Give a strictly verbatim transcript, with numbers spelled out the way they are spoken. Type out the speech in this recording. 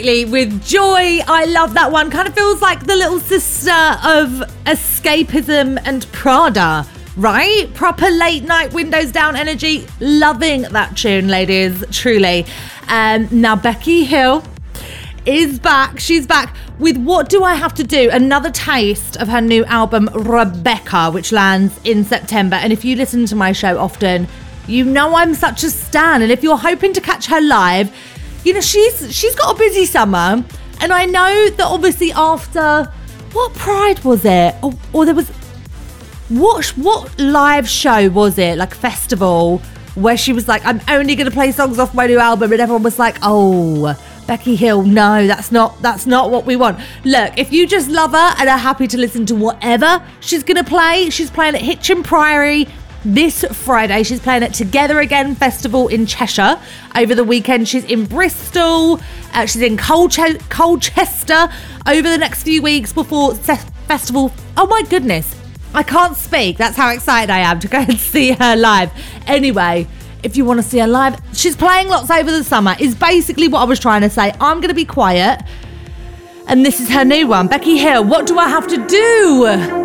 With Joy. I love that one. Kind of feels like the little sister of Escapism and Prada, right? Proper late night windows down energy. Loving that tune, ladies, truly. Um, now Becky Hill is back. She's back with What Do I Have to Do? Another taste of her new album, Rebecca, which lands in September. And if you listen to my show often, you know I'm such a stan. And if you're hoping to catch her live, you know, she's she's got a busy summer, and I know that obviously after, what Pride was it? Or, or there was, what what live show was it? Like festival, where she was like, I'm only going to play songs off my new album, and everyone was like, oh, Becky Hill, no, that's not that's not what we want. Look, if you just love her and are happy to listen to whatever she's going to play, she's playing at Hitchin Priory this Friday. She's playing at Together Again Festival in Cheshire. Over the weekend, she's in Bristol. Uh, she's in Colche- Colchester over the next few weeks before Se- festival. Oh my goodness, I can't speak. That's how excited I am to go and see her live. Anyway, if you want to see her live, she's playing lots over the summer, is basically what I was trying to say. I'm going to be quiet. And this is her new one, Becky Hill. What do I have to do?